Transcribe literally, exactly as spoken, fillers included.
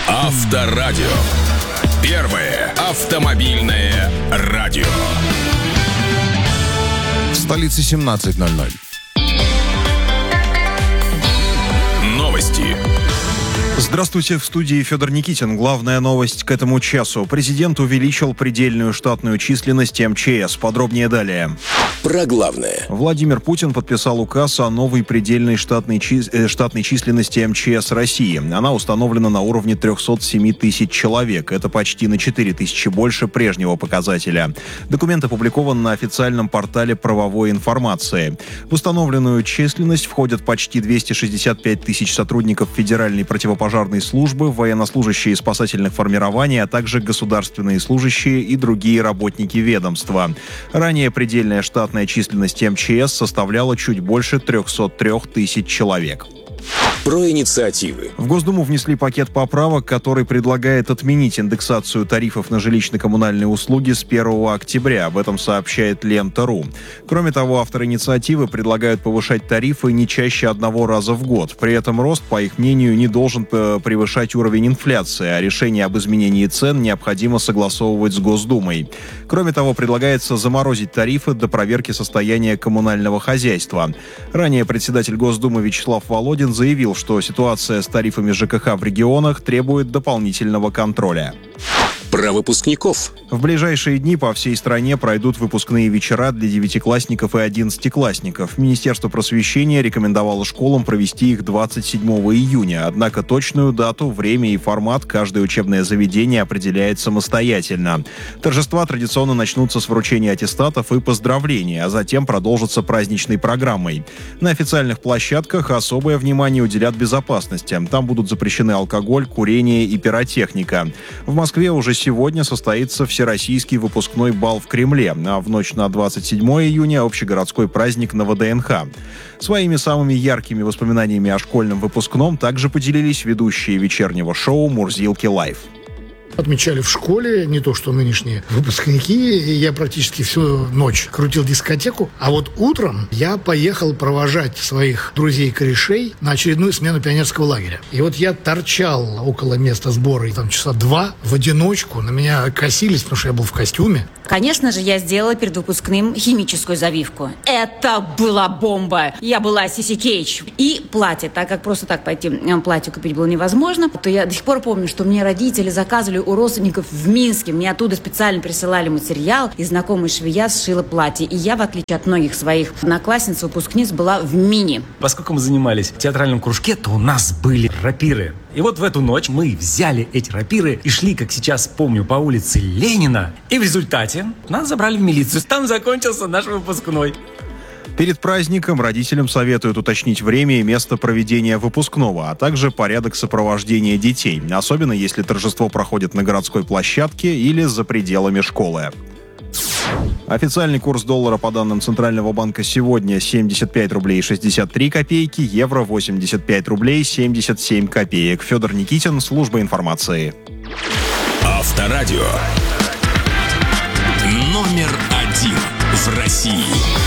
Авторадио. Первое автомобильное радио. В столице семнадцать ноль ноль. Новости. Здравствуйте, в студии Федор Никитин. Главная новость к этому часу. Президент увеличил предельную штатную численность эм че эс. Подробнее далее. Про главное. Владимир Путин подписал указ о новой предельной штатной, чи... штатной численности эм че эс России. Она установлена на уровне триста семь тысяч человек. Это почти на четыре тысячи больше прежнего показателя. Документ опубликован на официальном портале правовой информации. В установленную численность входят почти двести шестьдесят пять тысяч сотрудников Федеральной противопожарной пожарной службы, военнослужащие спасательных формирований, а также государственные служащие и другие работники ведомства. Ранее предельная штатная численность эм че эс составляла чуть больше триста три тысяч человек. Про инициативы. В Госдуму внесли пакет поправок, который предлагает отменить индексацию тарифов на жилищно-коммунальные услуги с первого октября. Об этом сообщает Лента точка ру. Кроме того, авторы инициативы предлагают повышать тарифы не чаще одного раза в год. При этом рост, по их мнению, не должен превышать уровень инфляции, а решение об изменении цен необходимо согласовывать с Госдумой. Кроме того, предлагается заморозить тарифы до проверки состояния коммунального хозяйства. Ранее председатель Госдумы Вячеслав Володин заявил, что ситуация с тарифами ЖКХ в регионах требует дополнительного контроля. Про выпускников. В ближайшие дни по всей стране пройдут выпускные вечера для девятиклассников и одиннадцатиклассников. Министерство просвещения рекомендовало школам провести их двадцать седьмого июня. Однако точную дату, время и формат каждое учебное заведение определяет самостоятельно. Торжества традиционно начнутся с вручения аттестатов и поздравлений, а затем продолжатся праздничной программой. На официальных площадках особое внимание уделят безопасности. Там будут запрещены алкоголь, курение и пиротехника. В Москве уже сегодня состоится всероссийский выпускной бал в Кремле, а в ночь на двадцать седьмого июня общегородской праздник на вэ дэ эн ха. Своими самыми яркими воспоминаниями о школьном выпускном также поделились ведущие вечернего шоу «Мурзилки Лайв». Отмечали в школе, не то что нынешние выпускники, и я практически всю ночь крутил дискотеку, а вот утром я поехал провожать своих друзей-корешей на очередную смену пионерского лагеря. И вот я торчал около места сбора, и там часа два в одиночку, на меня косились, потому что я был в костюме. Конечно же, я сделала перед выпускным химическую завивку. Это была бомба! Я была Сиси Кейдж. И платье, так как просто так пойти платье купить было невозможно, то я до сих пор помню, что мне родители заказывали у родственников в Минске. Мне оттуда специально присылали материал, и знакомая швея сшила платье. И я, в отличие от многих своих одноклассниц, выпускниц, была в мини. Поскольку мы занимались в театральном кружке, то у нас были рапиры. И вот в эту ночь мы взяли эти рапиры и шли, как сейчас помню, по улице Ленина. И в результате нас забрали в милицию. Там закончился наш выпускной. Перед праздником родителям советуют уточнить время и место проведения выпускного, а также порядок сопровождения детей, особенно если торжество проходит на городской площадке или за пределами школы. Официальный курс доллара по данным Центрального банка сегодня семьдесят пять рублей шестьдесят три копейки, евро восемьдесят пять рублей семьдесят семь копеек. Федор Никитин, служба информации. Авторадио. Номер один в России.